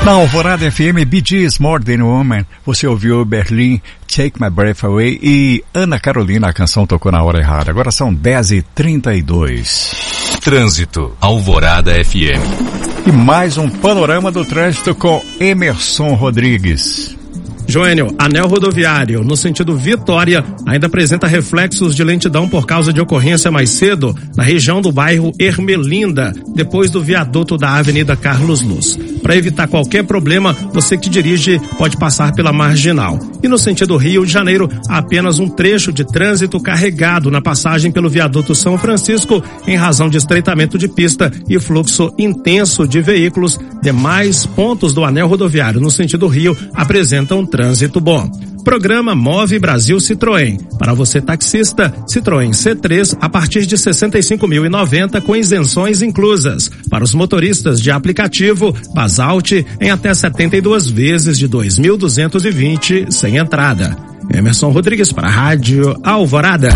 Na Alvorada FM, Bee Gees, More Than a Woman, você ouviu Berlim, Take My Breath Away e Ana Carolina, a canção tocou na hora errada. Agora são 10h32. Trânsito, Alvorada FM. E mais um panorama do trânsito com Emerson Rodrigues. Joênio, anel rodoviário, no sentido Vitória, ainda apresenta reflexos de lentidão por causa de ocorrência mais cedo, na região do bairro Ermelinda, depois do viaduto da Avenida Carlos Luz. Para evitar qualquer problema, você que dirige pode passar pela Marginal. E no sentido Rio de Janeiro, há apenas um trecho de trânsito carregado na passagem pelo viaduto São Francisco, em razão de estreitamento de pista e fluxo intenso de veículos. Demais pontos do anel rodoviário no sentido Rio apresentam trânsito bom. Programa Move Brasil Citroën. Para você taxista, Citroën C3 a partir de 65.090 com isenções inclusas. Para os motoristas de aplicativo, Basalt em até 72 vezes de 2.220 sem entrada. Emerson Rodrigues para a Rádio Alvorada.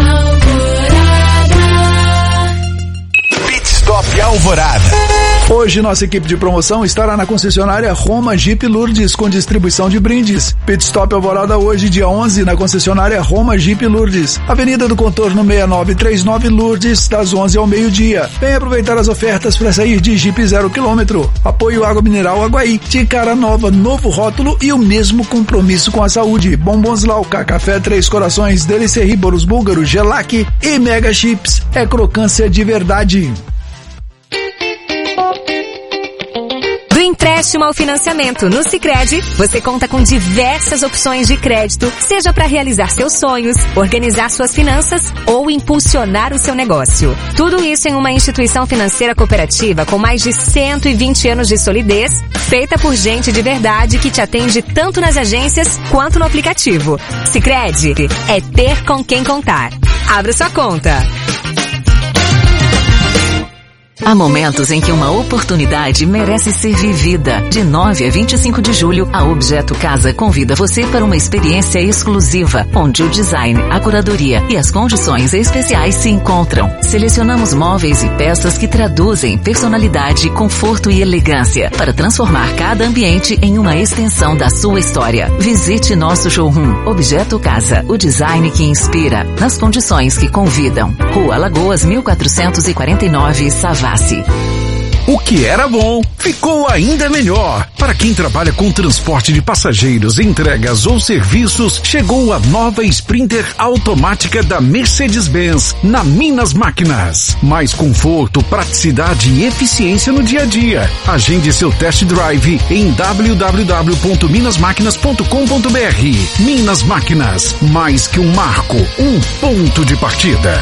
Pit Stop Alvorada. Hoje nossa equipe de promoção estará na concessionária Roma Jeep Lourdes com distribuição de brindes. Pit Stop Alvorada hoje, dia 11, na concessionária Roma Jeep Lourdes, Avenida do Contorno 6939 Lourdes, das 11 ao meio-dia. Venha aproveitar as ofertas para sair de Jeep 0 km. Apoio Água Mineral Aguaí, de cara nova, novo rótulo e o mesmo compromisso com a saúde. Bombons Lauca, Café Três Corações, Delicerri, Bolos Búlgaros, Gelac e Mega Chips. É crocância de verdade. Do empréstimo ao financiamento no Sicredi, você conta com diversas opções de crédito, seja para realizar seus sonhos, organizar suas finanças ou impulsionar o seu negócio. Tudo isso em uma instituição financeira cooperativa com mais de 120 anos de solidez, feita por gente de verdade que te atende tanto nas agências quanto no aplicativo. Sicredi é ter com quem contar. Abra sua conta. Há momentos em que uma oportunidade merece ser vivida. De 9 a 25 de julho, a Objeto Casa convida você para uma experiência exclusiva, onde o design, a curadoria e as condições especiais se encontram. Selecionamos móveis e peças que traduzem personalidade, conforto e elegância, para transformar cada ambiente em uma extensão da sua história. Visite nosso showroom. Objeto Casa, o design que inspira, nas condições que convidam. Rua Alagoas, 1449, Savassi. O que era bom ficou ainda melhor. Para quem trabalha com transporte de passageiros, entregas ou serviços, chegou a nova Sprinter automática da Mercedes-Benz na Minas Máquinas. Mais conforto, praticidade e eficiência no dia a dia. Agende seu test drive em www.minasmaquinas.com.br. Minas Máquinas, mais que um marco, um ponto de partida.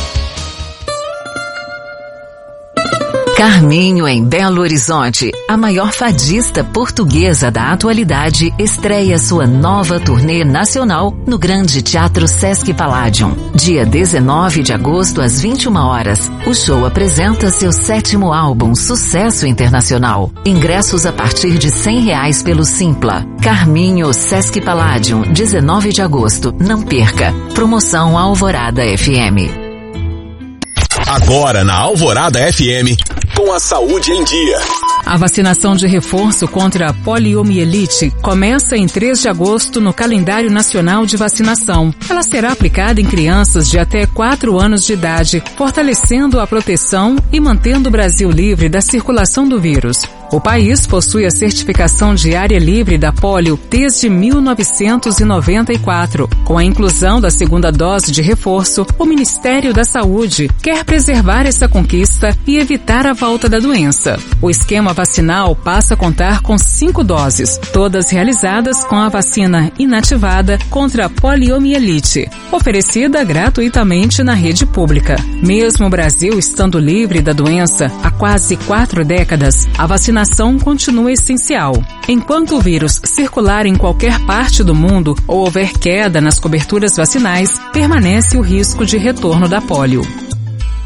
Carminho, em Belo Horizonte, a maior fadista portuguesa da atualidade, estreia sua nova turnê nacional no Grande Teatro Sesc Palladium. Dia 19 de agosto, às 21 horas, o show apresenta seu 7º álbum, sucesso internacional. Ingressos a partir de R$100 pelo Simpla. Carminho, Sesc Palladium, 19 de agosto. Não perca. Promoção Alvorada FM. Agora na Alvorada FM, com a saúde em dia. A vacinação de reforço contra a poliomielite começa em 3 de agosto no calendário nacional de vacinação. Ela será aplicada em crianças de até 4 anos de idade, fortalecendo a proteção e mantendo o Brasil livre da circulação do vírus. O país possui a certificação de área livre da polio desde 1994. Com a inclusão da segunda dose de reforço, o Ministério da Saúde quer preservar essa conquista e evitar a volta da doença. O esquema vacinal passa a contar com 5 doses, todas realizadas com a vacina inativada contra a poliomielite, oferecida gratuitamente na rede pública. Mesmo o Brasil estando livre da doença há quase 4 décadas, a vacinação continua essencial. Enquanto o vírus circular em qualquer parte do mundo ou houver queda nas coberturas vacinais, permanece o risco de retorno da polio.